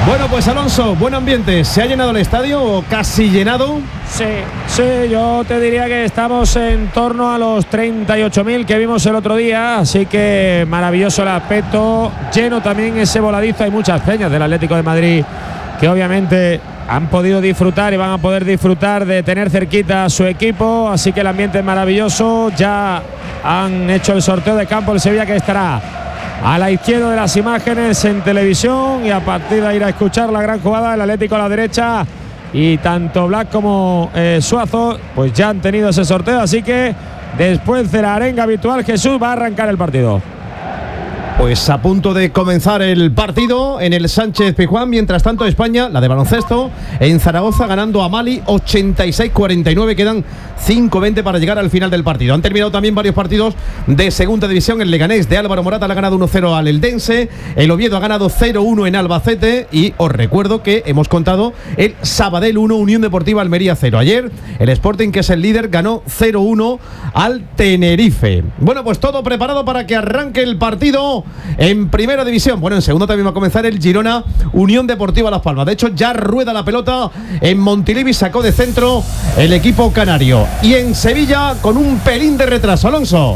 Bueno, pues Alonso, buen ambiente. ¿Se ha llenado el estadio o casi llenado? Sí, yo te diría que estamos en torno a los 38.000 que vimos el otro día, así que maravilloso el aspecto, lleno también ese voladizo. Hay muchas peñas del Atlético de Madrid que obviamente han podido disfrutar y van a poder disfrutar de tener cerquita a su equipo, así que el ambiente es maravilloso. Ya han hecho el sorteo de campo el Sevilla, que estará a la izquierda de las imágenes en televisión, y a partir de ahí ir a escuchar la gran jugada del Atlético a la derecha, y tanto Black como Suazo pues ya han tenido ese sorteo, así que después de la arenga habitual, Jesús, va a arrancar el partido. Pues a punto de comenzar el partido en el Sánchez Pizjuán. Mientras tanto, España, la de baloncesto, en Zaragoza, ganando a Mali 86-49. Quedan 5:20 para llegar al final del partido. Han terminado también varios partidos de segunda división. El Leganés de Álvaro Morata le ha ganado 1-0 al Eldense. El Oviedo ha ganado 0-1 en Albacete. Y os recuerdo que hemos contado el Sabadell 1, Unión Deportiva Almería 0. Ayer el Sporting, que es el líder, ganó 0-1 al Tenerife. Bueno, pues todo preparado para que arranque el partido en primera división. Bueno, en segundo también va a comenzar el Girona Unión Deportiva Las Palmas. De hecho, ya rueda la pelota en Montilivi, sacó de centro el equipo canario. Y en Sevilla, con un pelín de retraso, Alonso.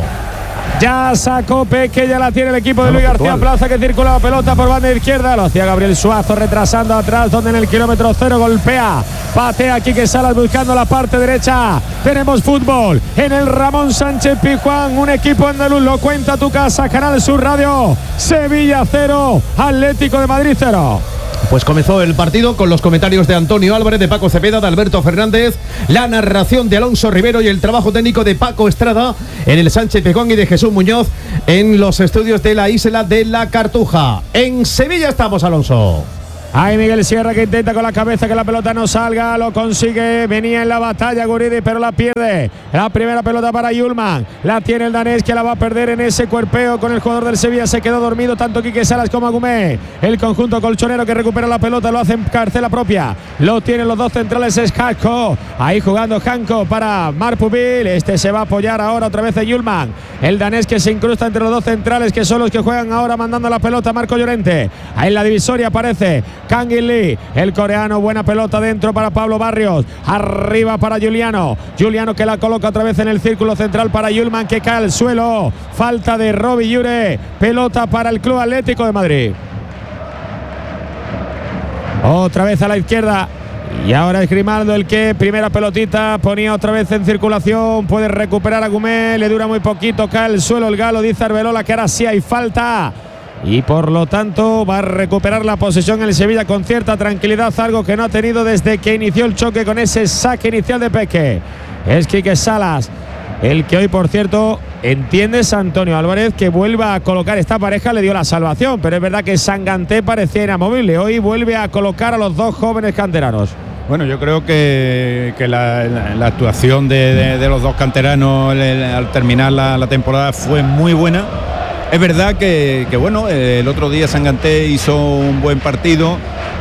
Ya sacó Peque, ya la tiene el equipo de Luis García Plaza, que circula la pelota por banda izquierda. Lo hacía Gabriel Suazo retrasando atrás, donde en el kilómetro 0 golpea. Patea Quique Salas buscando la parte derecha. Tenemos fútbol en el Ramón Sánchez Pizjuán. Un equipo andaluz, lo cuenta tu casa, Canal Sur Radio. Sevilla 0, Atlético de Madrid 0. Pues comenzó el partido con los comentarios de Antonio Álvarez, de Paco Cepeda, de Alberto Fernández, la narración de Alonso Rivero y el trabajo técnico de Paco Estrada en el Sánchez Pizjuán y de Jesús Muñoz en los estudios de la Isla de la Cartuja. En Sevilla estamos, Alonso. Ahí Miguel Sierra, que intenta con la cabeza que la pelota no salga, lo consigue, venía en la batalla Guridi, pero la pierde. La primera pelota para Yulman, la tiene el danés, que la va a perder en ese cuerpeo con el jugador del Sevilla. Se quedó dormido tanto Quique Salas como Agumé. El conjunto colchonero, que recupera la pelota, lo hace en carcela propia, lo tienen los dos centrales, es Janko, ahí jugando Janko para Marpubil. Este se va a apoyar ahora otra vez de Yulman, el danés, que se incrusta entre los dos centrales, que son los que juegan ahora mandando la pelota. Marco Llorente, ahí en la divisoria aparece Kangin Lee, el coreano, buena pelota dentro para Pablo Barrios, arriba para Juliano, que la coloca otra vez en el círculo central para Yulman, que cae al suelo. Falta de Roby Llure, pelota para el Club Atlético de Madrid. Otra vez a la izquierda, y ahora es Grimaldo el que primera pelotita ponía otra vez en circulación. Puede recuperar a Gumé, le dura muy poquito, cae al suelo el galo. Dice Arbelola que ahora sí hay falta, y por lo tanto va a recuperar la posesión el Sevilla con cierta tranquilidad, algo que no ha tenido desde que inició el choque con ese saque inicial de Peque. Es Quique Salas el que hoy, por cierto, entiendes, Antonio Álvarez, que vuelva a colocar esta pareja, le dio la salvación, pero es verdad que Sanganté parecía inamovible. Hoy vuelve a colocar a los dos jóvenes canteranos. Bueno, yo creo que la actuación de los dos canteranos al terminar la temporada fue muy buena. Es verdad que bueno, el otro día Sanganté hizo un buen partido.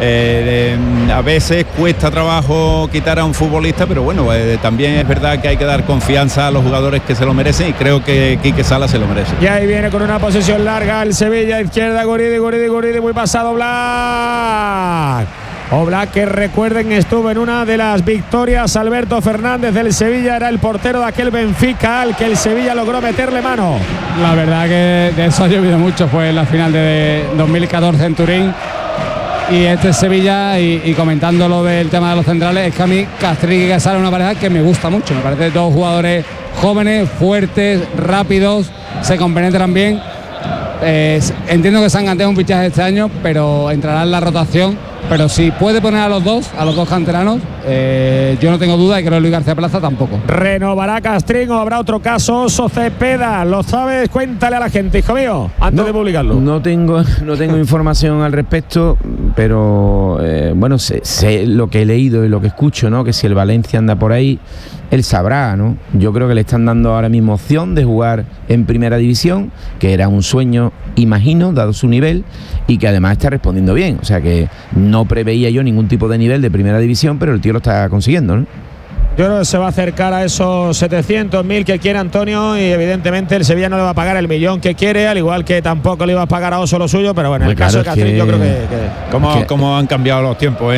A veces cuesta trabajo quitar a un futbolista, pero bueno, también es verdad que hay que dar confianza a los jugadores que se lo merecen, y creo que Quique Salas se lo merece. Y ahí viene con una posesión larga el Sevilla, izquierda Guridi, muy pasado Black. Black, que recuerden, estuvo en una de las victorias. Alberto Fernández del Sevilla era el portero de aquel Benfica al que el Sevilla logró meterle mano. La verdad que de eso ha llovido mucho, fue en la final de 2014 en Turín. Y este Sevilla, y comentando lo del tema de los centrales, es que a mí Castrilli y Casal es una pareja que me gusta mucho. Me parece dos jugadores jóvenes, fuertes, rápidos, se compenetran bien. Entiendo que Sanganté es un fichaje este año, pero entrará en la rotación. Pero si puede poner a los dos canteranos, yo no tengo duda, y creo que Luis García Plaza tampoco. ¿Renovará Castrín o habrá otro caso? Oso Cepeda, ¿lo sabes? Cuéntale a la gente, hijo mío, antes de publicarlo. No tengo información al respecto, pero bueno, sé lo que he leído y lo que escucho, ¿no? Que si el Valencia anda por ahí, él sabrá, ¿no? Yo creo que le están dando ahora mismo opción de jugar en primera división, que era un sueño, imagino, dado su nivel, y que además está respondiendo bien. O sea que no preveía yo ningún tipo de nivel de primera división, pero el tío lo está consiguiendo, ¿no? Yo creo que se va a acercar a esos 700.000 que quiere Antonio, y evidentemente el Sevilla no le va a pagar el millón que quiere, al igual que tampoco le iba a pagar a Oso lo suyo, pero bueno, en el caso de Castrín yo creo que ¿Cómo han cambiado los tiempos?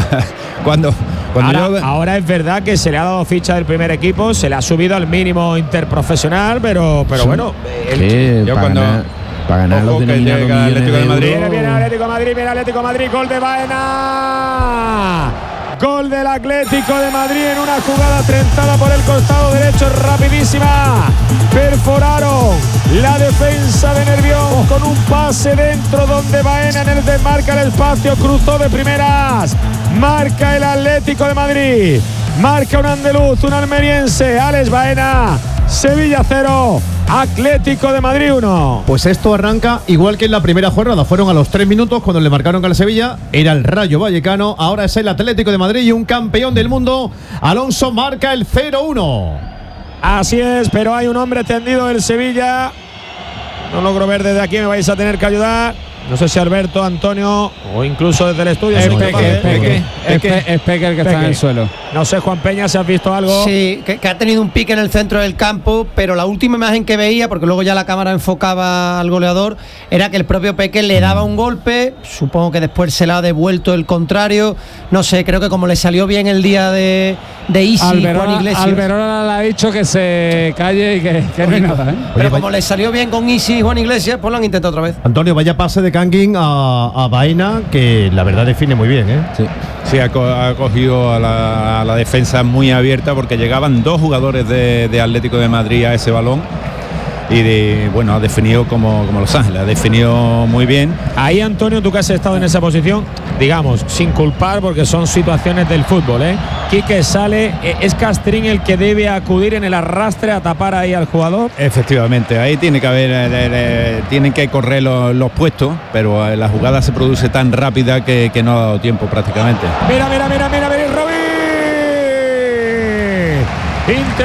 Ahora es verdad que se le ha dado ficha del primer equipo, se le ha subido al mínimo interprofesional, pero bueno, para ganar los denominados millones Atlético de Madrid. Viene Atlético de Madrid, gol de Baena. Gol del Atlético de Madrid en una jugada trentada por el costado derecho, rapidísima. Perforaron la defensa de Nervión con un pase dentro, donde Baena en el desmarca el espacio, cruzó de primeras. Marca el Atlético de Madrid. Marca un andaluz, un almeriense, Alex Baena. Sevilla 0, Atlético de Madrid 1. Pues esto arranca igual que en la primera jornada. Fueron a los 3 minutos cuando le marcaron al Sevilla. Era el Rayo Vallecano, ahora es el Atlético de Madrid y un campeón del mundo. Alonso marca el 0-1. Así es, pero hay un hombre tendido del Sevilla. No logro ver desde aquí, me vais a tener que ayudar. No sé si Alberto, Antonio o incluso desde el estudio. Es Peque el que está en el suelo. No sé, Juan Peña, si has visto algo. Sí, que ha tenido un pique en el centro del campo, pero la última imagen que veía, porque luego ya la cámara enfocaba al goleador, era que el propio Peque le daba un golpe. Supongo que después se le ha devuelto el contrario. No sé, creo que como le salió bien el día de Isi, Juan Iglesias. Alberola le ha dicho que se calle y que no hay nada, ¿eh? Pero como le salió bien con Isi y Juan Iglesias, pues lo han intentado otra vez. Antonio, vaya pase de Kangin a Baena, que la verdad define muy bien, ¿eh? Sí, ha cogido a la defensa muy abierta, porque llegaban 2 jugadores de Atlético de Madrid a ese balón. Y ha definido como Los Ángeles, ha definido muy bien. Ahí, Antonio, tú que has estado en esa posición, digamos, sin culpar, porque son situaciones del fútbol, ¿eh? Quique sale, es Castrín el que debe acudir en el arrastre a tapar ahí al jugador. Efectivamente, ahí tiene que haber, tienen que correr los puestos, pero la jugada se produce tan rápida que no ha dado tiempo prácticamente. Mira, Robin.